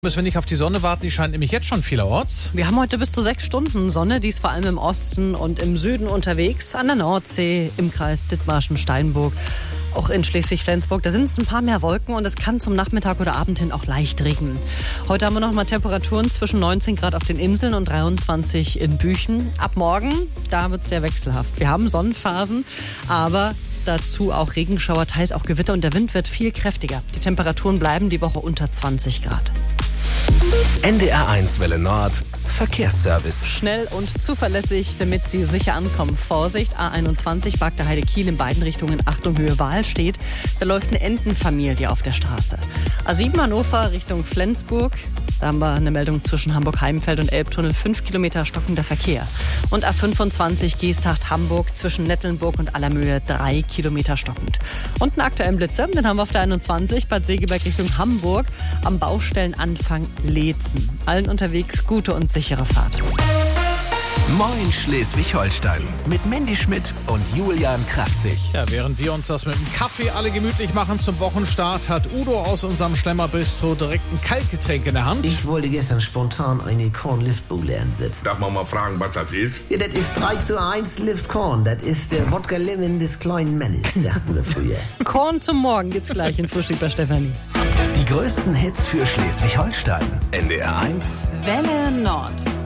Müssen wir nicht auf die Sonne warten, die scheint nämlich jetzt schon vielerorts. Wir haben heute bis zu 6 Stunden Sonne, die ist vor allem im Osten und im Süden unterwegs, an der Nordsee, im Kreis Dithmarschen-Steinburg, auch in Schleswig-Flensburg. Da sind es ein paar mehr Wolken und es kann zum Nachmittag oder Abend hin auch leicht regnen. Heute haben wir noch mal Temperaturen zwischen 19 Grad auf den Inseln und 23 in Büchen. Ab morgen, da wird es sehr wechselhaft. Wir haben Sonnenphasen, aber dazu auch Regenschauer, teils auch Gewitter und der Wind wird viel kräftiger. Die Temperaturen bleiben die Woche unter 20 Grad. NDR1 Welle Nord Verkehrsservice. Schnell und zuverlässig, damit Sie sicher ankommen. Vorsicht, A21 Bagda-Heide-Kiel in beiden Richtungen, Achtung, Höhe Wahl steht. Da läuft eine Entenfamilie auf der Straße. A7 Hannover Richtung Flensburg. Da haben wir eine Meldung zwischen Hamburg-Heimfeld und Elbtunnel, 5 Kilometer stockender Verkehr. Und A25 Geesthacht-Hamburg zwischen Nettelnburg und Allermöhe 3 Kilometer stockend. Und einen aktuellen Blitzer, den haben wir auf der 21 Bad Segeberg Richtung Hamburg am Baustellenanfang Leetzen. Allen unterwegs gute und sichere Fahrt. Moin Schleswig-Holstein mit Mandy Schmidt und Julian Kraftzig. Ja, während wir uns das mit dem Kaffee alle gemütlich machen zum Wochenstart, hat Udo aus unserem Schlemmerbistro direkt ein Kaltgetränk in der Hand. Ich wollte gestern spontan eine Korn-Lift-Bowle ansetzen. Darf man mal fragen, was das ist? Ja, das ist 3:1 Lift Korn. Das ist der Wodka Lemon des kleinen Mannes, sagten wir früher. Korn zum Morgen geht's gleich in Frühstück bei Stefanie. Die größten Hits für Schleswig-Holstein. NDR1 Welle Nord.